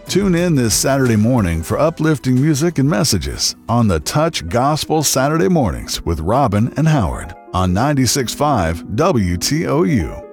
Tune in this Saturday morning for uplifting music and messages on the Touch Gospel Saturday Mornings with Robin and Howard on 96.5 WTOU.